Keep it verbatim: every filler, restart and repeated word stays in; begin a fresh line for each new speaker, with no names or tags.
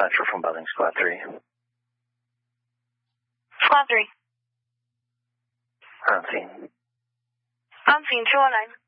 dispatcher from Building Squad three.
Squad three.
On scene.
On scene, two oh nine.